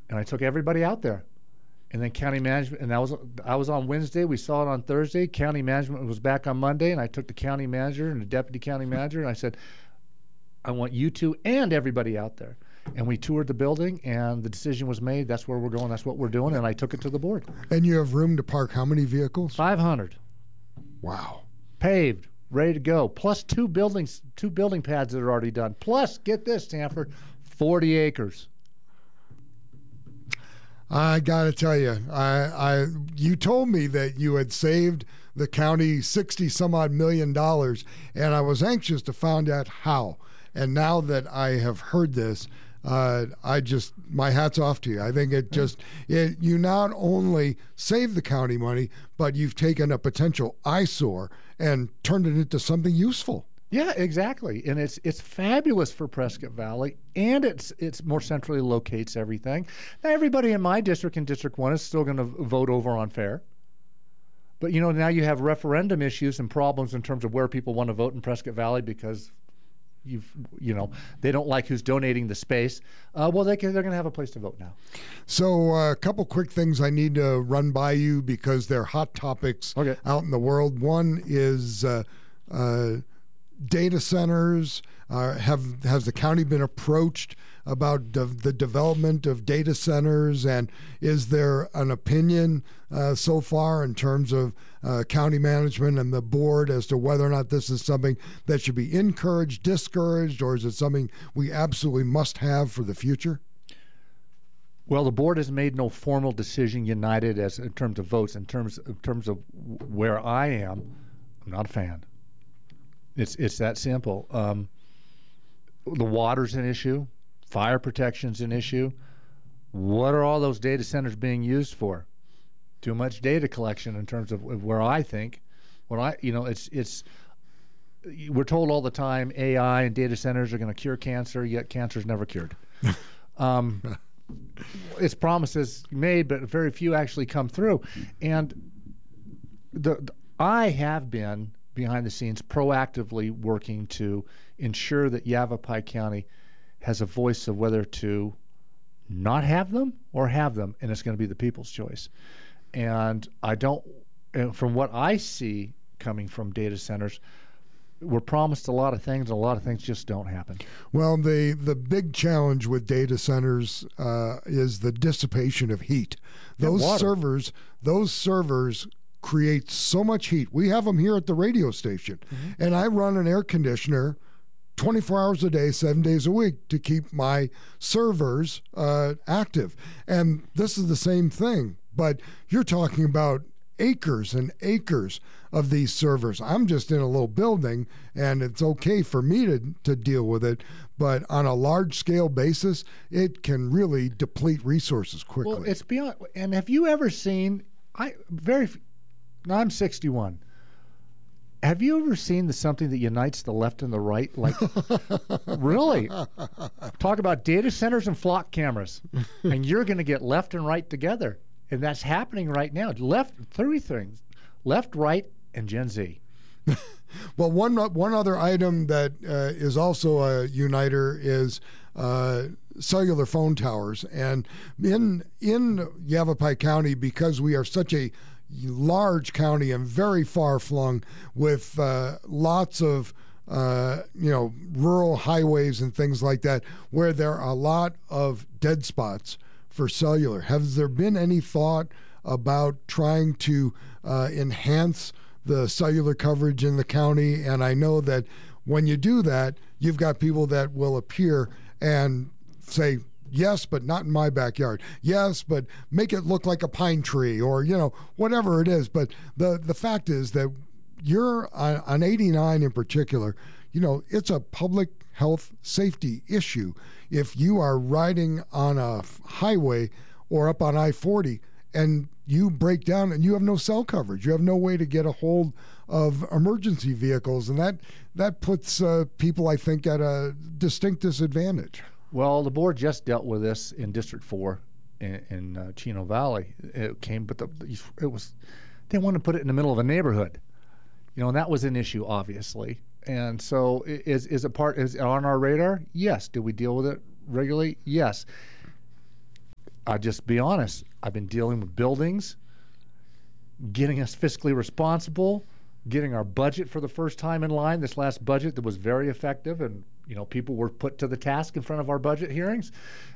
And I took everybody out there. And then county management, and I was on Wednesday. We saw it on Thursday. County management was back on Monday, and I took the county manager and the deputy county manager, and I said, I want you two and everybody out there. And we toured the building, and the decision was made. That's where we're going. That's what we're doing. And I took it to the board. And you have room to park how many vehicles? 500. Wow. Paved, ready to go. Plus two building pads that are already done. Plus, get this, Stanford, 40 acres. I got to tell you, you told me that you had saved the county $60-some-odd million, and I was anxious to find out how. And now that I have heard this, my hat's off to you. I think you not only saved the county money, but you've taken a potential eyesore and turned it into something useful. Yeah, exactly. And it's fabulous for Prescott Valley, and it's more centrally locates everything. Now, everybody in my district in District 1 is still going to vote over on fair. But, now you have referendum issues and problems in terms of where people want to vote in Prescott Valley because they don't like who's donating the space. They're going to have a place to vote now. So a couple quick things I need to run by you because they're hot topics out in the world. One is data centers. Has the county been approached about the development of data centers, and is there an opinion so far in terms of county management and the board as to whether or not this is something that should be encouraged, discouraged, or is it something we absolutely must have for the future? Well, the board has made no formal decision united as in terms of votes. In terms of where I am, I'm not a fan. It's that simple. The water's an issue. Fire protection's an issue. What are all those data centers being used for? Too much data collection in terms of where I think. We're told all the time AI and data centers are going to cure cancer, yet cancer's never cured. It's promises made, but very few actually come through. And I have been behind the scenes proactively working to ensure that Yavapai County has a voice of whether to not have them or have them, and it's going to be the people's choice. And from what I see coming from data centers, we're promised a lot of things, and a lot of things just don't happen. Well, the big challenge with data centers is the dissipation of heat. Those servers create so much heat. We have them here at the radio station, and I run an air conditioner 24 hours a day, 7 days a week to keep my servers active. And this is the same thing, but you're talking about acres and acres of these servers. I'm just in a little building, and it's okay for me to deal with it, but on a large-scale basis, it can really deplete resources quickly. Well, it's beyond. And have you ever seen? I'm 61. Have you ever seen something that unites the left and the right? Like, really? Talk about data centers and flock cameras, and you're going to get left and right together, and that's happening right now. Three things: left, right, and Gen Z. Well, one other item that is also a uniter is cellular phone towers, and in Yavapai County, because we are such a large county and very far flung with lots of rural highways and things like that, where there are a lot of dead spots for cellular. Has there been any thought about trying to enhance the cellular coverage in the county? And I know that when you do that, you've got people that will appear and say, yes, but not in my backyard. Yes, but make it look like a pine tree, or, whatever it is. But the fact is that you're on 89 in particular, it's a public health safety issue. If you are riding on a highway or up on I-40 and you break down and you have no cell coverage, you have no way to get a hold of emergency vehicles, and that puts people, I think, at a distinct disadvantage. Well, the board just dealt with this in District 4 in Chino Valley. It came, but they wanted to put it in the middle of a neighborhood, and that was an issue, obviously. And so, is it on our radar? Yes. Do we deal with it regularly? Yes. I'll just be honest. I've been dealing with buildings, getting us fiscally responsible, getting our budget for the first time in line. This last budget that was very effective, and people were put to the task in front of our budget hearings.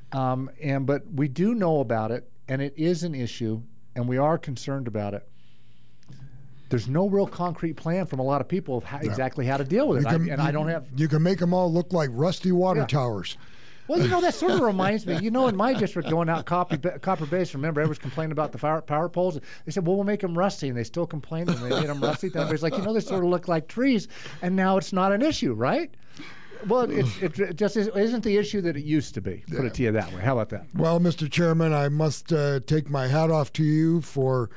But we do know about it, and it is an issue, and we are concerned about it. There's no real concrete plan from a lot of people of exactly how to deal with it. I don't have. You can make them all look like rusty water towers. Well, that sort of reminds me, in my district going out Copper Base, remember, everyone's complaining about the power poles. They said, well, we'll make them rusty, and they still complained, and they made them rusty. Then everybody's like, they sort of look like trees, and now it's not an issue, right? Well, it just isn't the issue that it used to be, put it to you that way. How about that? Well, Mr. Chairman, I must take my hat off to you for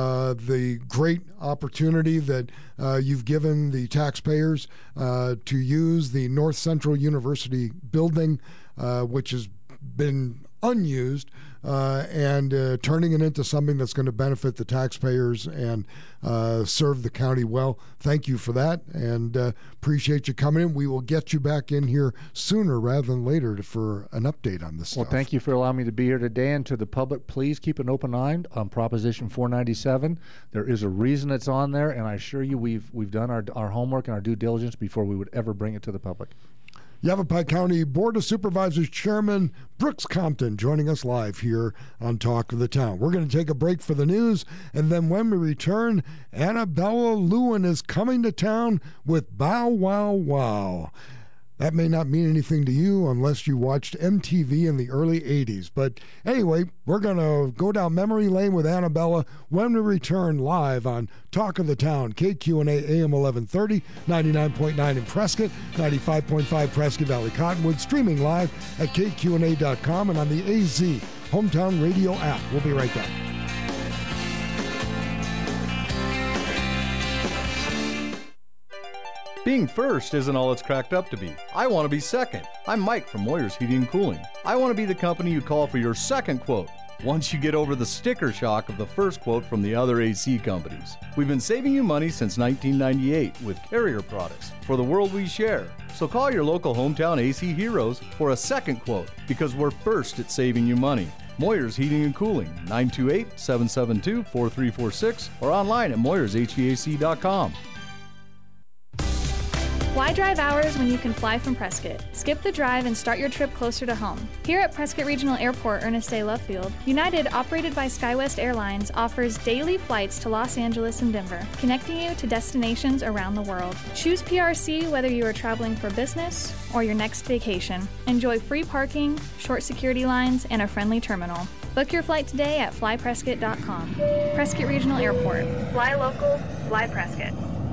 the great opportunity that you've given the taxpayers to use the North Central University building, which has been unused, and turning it into something that's going to benefit the taxpayers and serve the county well. Thank you for that, and appreciate you coming in. We will get you back in here sooner rather than later for an update on this stuff. Well, thank you for allowing me to be here today. And to the public, please keep an open eye on Proposition 497. There is a reason it's on there, and I assure you we've done our homework and our due diligence before we would ever bring it to the public. Yavapai County Board of Supervisors Chairman Brooks Compton joining us live here on Talk of the Town. We're going to take a break for the news, and then when we return, Annabella Lewin is coming to town with Bow Wow Wow. That may not mean anything to you unless you watched MTV in the early 80s. But anyway, we're going to go down memory lane with Annabella when we return live on Talk of the Town, KQNA AM 1130, 99.9 in Prescott, 95.5 Prescott Valley Cottonwood, streaming live at KQNA.com and on the AZ Hometown Radio app. We'll be right back. Being first isn't all it's cracked up to be. I want to be second. I'm Mike from Moyers Heating and Cooling. I want to be the company you call for your second quote once you get over the sticker shock of the first quote from the other AC companies. We've been saving you money since 1998 with Carrier products for the world we share. So call your local hometown AC heroes for a second quote because we're first at saving you money. Moyers Heating and Cooling, 928-772-4346 or online at moyershvac.com. Why drive hours when you can fly from Prescott? Skip the drive and start your trip closer to home. Here at Prescott Regional Airport, Ernest A. Love Field, United, operated by SkyWest Airlines, offers daily flights to Los Angeles and Denver, connecting you to destinations around the world. Choose PRC whether you are traveling for business or your next vacation. Enjoy free parking, short security lines, and a friendly terminal. Book your flight today at flyprescott.com. Prescott Regional Airport. Fly local, fly Prescott.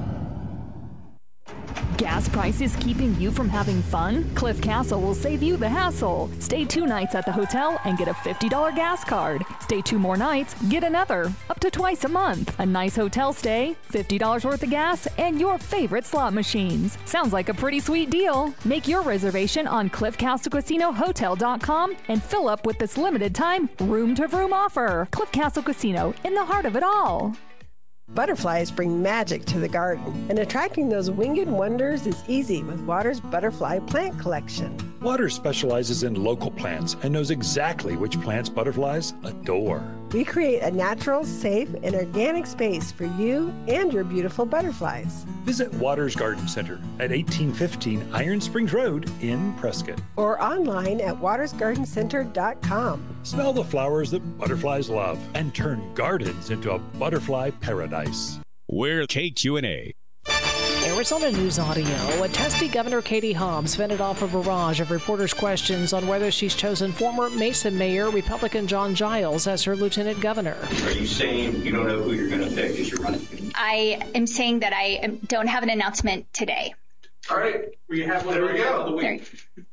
Gas prices keeping you from having fun? Cliff Castle will save you the hassle. Stay 2 nights at the hotel and get a $50 gas card. Stay 2 more nights, get another, up to twice a month. A nice hotel stay, $50 worth of gas, and your favorite slot machines. Sounds like a pretty sweet deal. Make your reservation on CliffCastleCasinoHotel.com and fill up with this limited time room-to-room offer. Cliff Castle Casino, in the heart of it all. Butterflies bring magic to the garden, and attracting those winged wonders is easy with Water's Butterfly Plant Collection. Water specializes in local plants and knows exactly which plants butterflies adore. We create a natural, safe, and organic space for you and your beautiful butterflies. Visit Water's Garden Center at 1815 Iron Springs Road in Prescott. Or online at watersgardencenter.com. Smell the flowers that butterflies love and turn gardens into a butterfly paradise. We're KQNA. Arizona News Audio. A testy Governor Katie Hobbs fended off a barrage of reporters' questions on whether she's chosen former Mesa Mayor Republican John Giles as her lieutenant governor. Are you saying you don't know who you're going to pick as your running mate? I am saying that I don't have an announcement today. All right. We have one. There we go. The week.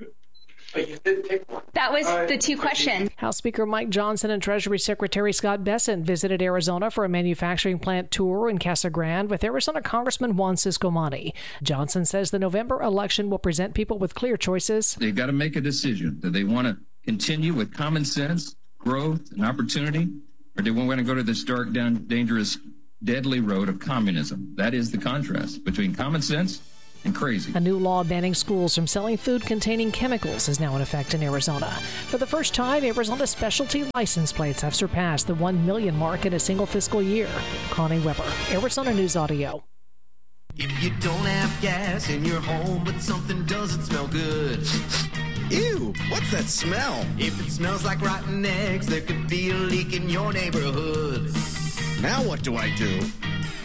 That was the 2 questions. House Speaker Mike Johnson and Treasury Secretary Scott Bessent visited Arizona for a manufacturing plant tour in Casa Grande with Arizona Congressman Juan Ciscomani. Johnson says the November election will present people with clear choices. They've got to make a decision. Do they want to continue with common sense, growth, and opportunity, or do they want to go to this dark, dangerous, deadly road of communism? That is the contrast between common sense and crazy. A new law banning schools from selling food containing chemicals is now in effect in Arizona. For the first time, Arizona specialty license plates have surpassed the 1 million mark in a single fiscal year. Connie Weber, Arizona News Audio. If you don't have gas in your home, but something doesn't smell good. Ew, what's that smell? If it smells like rotten eggs, there could be a leak in your neighborhood. Now what do I do?